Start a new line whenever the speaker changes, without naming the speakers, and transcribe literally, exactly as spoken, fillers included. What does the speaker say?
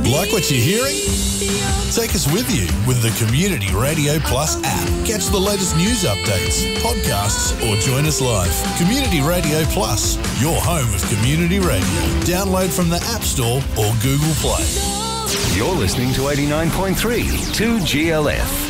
Like what you're hearing? Take us with you with the Community Radio Plus app. Catch the latest news updates, podcasts, or join us live. Community Radio Plus, your home of community radio. Download from the App Store or Google Play.
You're listening to eighty-nine point three two G L F.